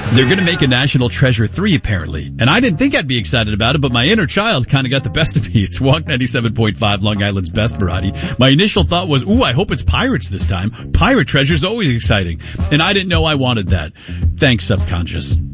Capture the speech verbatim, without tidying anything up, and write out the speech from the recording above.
They're going to make a National Treasure three, apparently. And I didn't think I'd be excited about it, but my inner child kind of got the best of me. It's Walk ninety-seven point five, Long Island's best variety. My initial thought was, ooh, I hope it's pirates this time. Pirate treasure's always exciting. And I didn't know I wanted that. Thanks, subconscious.